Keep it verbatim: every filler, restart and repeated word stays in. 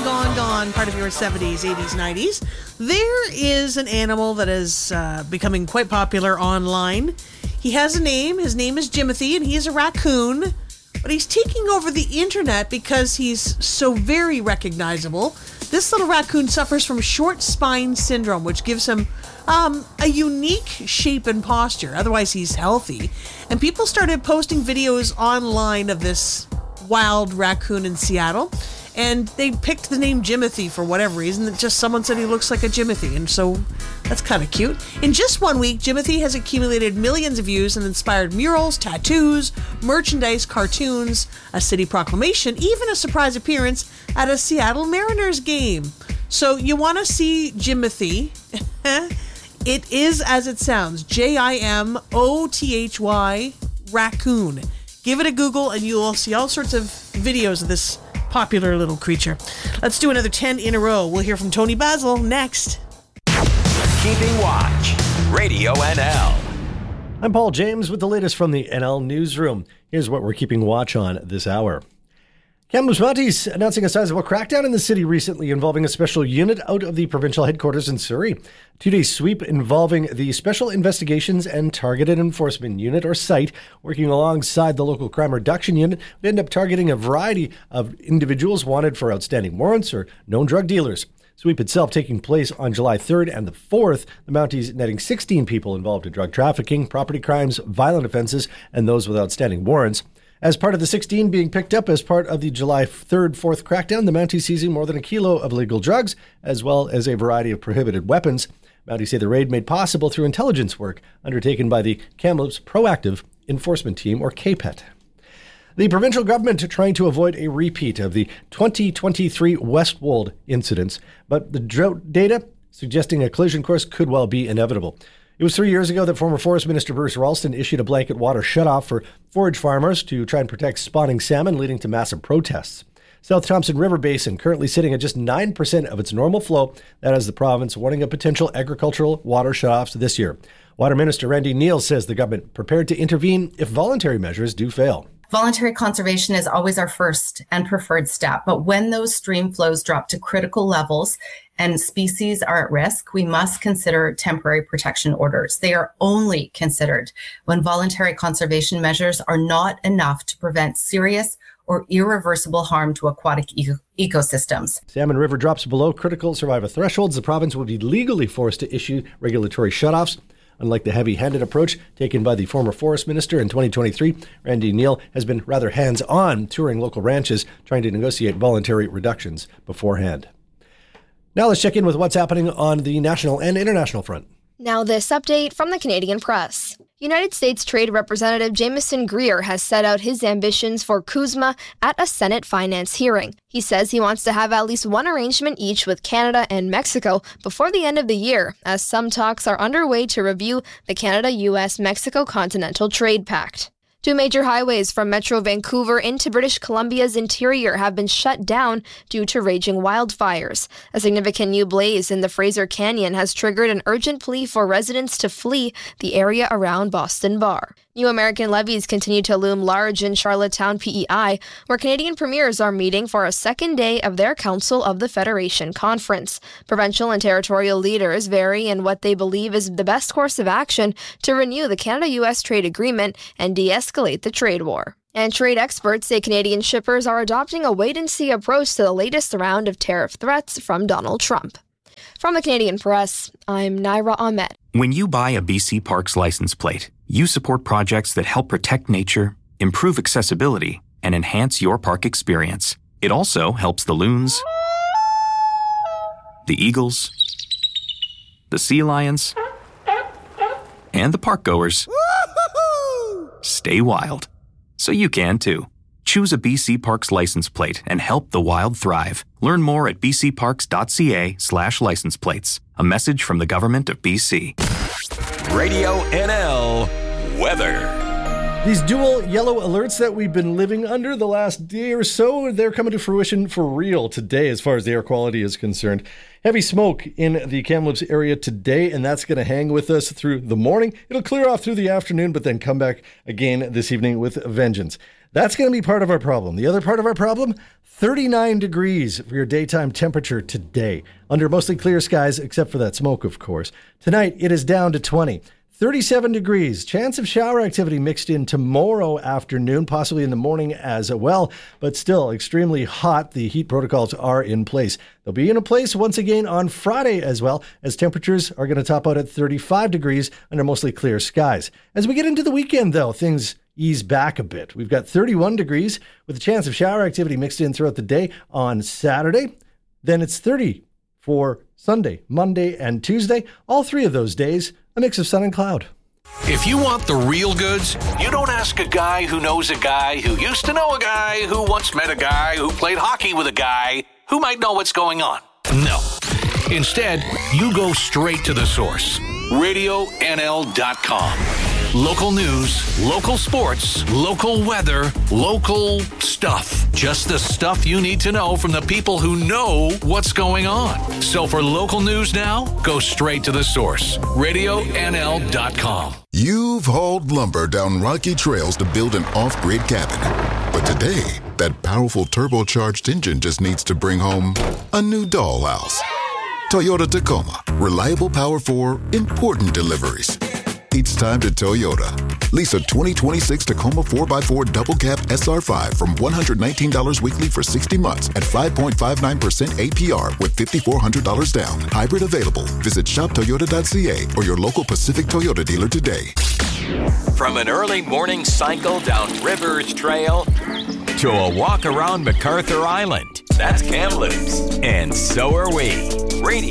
gone, gone, part of your seventies, eighties, nineties. There is an animal that is uh, becoming quite popular online. He has a name. His name is Jimothy, and he is a raccoon. But he's taking over the internet because he's so very recognizable. This little raccoon suffers from short spine syndrome, which gives him um, a unique shape and posture. Otherwise, he's healthy. And people started posting videos online of this wild raccoon in Seattle. And they picked the name Jimothy for whatever reason. Just someone said he looks like a Jimothy. And so that's kind of cute. In just one week, Jimothy has accumulated millions of views and inspired murals, tattoos, merchandise, cartoons, a city proclamation, even a surprise appearance at a Seattle Mariners game. So you want to see Jimothy. It is as it sounds. J I M O T H Y, raccoon. Give it a Google and you will see all sorts of videos of this popular little creature. Let's do another ten in a row. We'll hear from Tony Basil next. Keeping Watch, Radio N L. I'm Paul James with the latest from the N L Newsroom. Here's what we're keeping watch on this hour. Kamloops Mounties announcing a sizable crackdown in the city recently involving a special unit out of the provincial headquarters in Surrey. A two-day sweep involving the Special Investigations and Targeted Enforcement Unit, or SITE, working alongside the local crime reduction unit, would end up targeting a variety of individuals wanted for outstanding warrants or known drug dealers. Sweep itself taking place on July third and the fourth, the Mounties netting sixteen people involved in drug trafficking, property crimes, violent offenses, and those with outstanding warrants. As part of the sixteen being picked up as part of the July third, fourth crackdown, the Mounties seizing more than a kilo of illegal drugs, as well as a variety of prohibited weapons. Mounties say the raid made possible through intelligence work undertaken by the Kamloops Proactive Enforcement Team, or K P E T. The provincial government trying to avoid a repeat of the twenty twenty-three Westwold incidents, but the drought data suggesting a collision course could well be inevitable. It was three years ago that former Forest Minister Bruce Ralston issued a blanket water shutoff for forage farmers to try and protect spawning salmon, leading to massive protests. South Thompson River Basin currently sitting at just nine percent of its normal flow. That has the province warning of potential agricultural water shutoffs this year. Water Minister Randy Neal says the government prepared to intervene if voluntary measures do fail. Voluntary conservation is always our first and preferred step, but when those stream flows drop to critical levels and species are at risk, we must consider temporary protection orders. They are only considered when voluntary conservation measures are not enough to prevent serious or irreversible harm to aquatic eco- ecosystems. Salmon River drops below critical survival thresholds. The province will be legally forced to issue regulatory shutoffs. Unlike the heavy-handed approach taken by the former forest minister in twenty twenty-three, Randy Neal has been rather hands-on, touring local ranches, trying to negotiate voluntary reductions beforehand. Now let's check in with what's happening on the national and international front. Now this update from the Canadian Press. United States Trade Representative Jameson Greer has set out his ambitions for CUSMA at a Senate Finance hearing. He says he wants to have at least one arrangement each with Canada and Mexico before the end of the year, as some talks are underway to review the Canada-U S Mexico Continental Trade Pact. Two major highways from Metro Vancouver into British Columbia's interior have been shut down due to raging wildfires. A significant new blaze in the Fraser Canyon has triggered an urgent plea for residents to flee the area around Boston Bar. New American levies continue to loom large in Charlottetown, P E I, where Canadian premiers are meeting for a second day of their Council of the Federation conference. Provincial and territorial leaders vary in what they believe is the best course of action to renew the Canada-U S trade agreement and de-escalate the trade war. And trade experts say Canadian shippers are adopting a wait-and-see approach to the latest round of tariff threats from Donald Trump. From the Canadian Press, I'm Naira Ahmed. When you buy a B C Parks license plate, you support projects that help protect nature, improve accessibility, and enhance your park experience. It also helps the loons, the eagles, the sea lions, and the park goers stay wild. So you can too. Choose a B C Parks license plate and help the wild thrive. Learn more at bcparks.ca slash license plates. A message from the Government of B C. Radio N L weather. These dual yellow alerts that we've been living under the last day or so, they're coming to fruition for real today as far as the air quality is concerned. Heavy smoke in the Kamloops area today, and that's going to hang with us through the morning. It'll clear off through the afternoon, but then come back again this evening with a vengeance. That's going to be part of our problem. The other part of our problem, thirty-nine degrees for your daytime temperature today, under mostly clear skies, except for that smoke, of course. Tonight, it is down to twenty. thirty-seven degrees, chance of shower activity mixed in tomorrow afternoon, possibly in the morning as well, but still extremely hot. The heat protocols are in place. They'll be in place once again on Friday as well, as temperatures are going to top out at thirty-five degrees under mostly clear skies. As we get into the weekend, though, things ease back a bit. We've got thirty-one degrees with a chance of shower activity mixed in throughout the day on Saturday. Then it's thirty for Sunday, Monday, and Tuesday. All three of those days, a mix of sun and cloud. If you want the real goods, you don't ask a guy who knows a guy who used to know a guy who once met a guy who played hockey with a guy who might know what's going on. No. Instead, you go straight to the source. radio N L dot com. Local news, local sports, local weather, local stuff. Just the stuff you need to know from the people who know what's going on. So for local news now, go straight to the source. radio N L dot com. You've hauled lumber down rocky trails to build an off-grid cabin. But today, that powerful turbocharged engine just needs to bring home a new dollhouse. Toyota Tacoma. Reliable power for important deliveries. It's time to Toyota. Lease a twenty twenty-six Tacoma four by four Double Cab S R five from one hundred nineteen dollars weekly for sixty months at five point five nine percent A P R with five thousand four hundred dollars down. Hybrid available. Visit shop toyota dot c a or your local Pacific Toyota dealer today. From an early morning cycle down Rivers Trail to a walk around MacArthur Island, that's Kamloops. And so are we. Radio